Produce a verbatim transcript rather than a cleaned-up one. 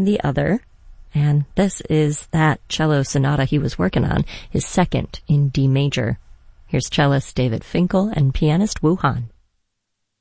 in the other. And this is that cello sonata he was working on, his second in D major. Here's cellist David Finkel and pianist Wu Han.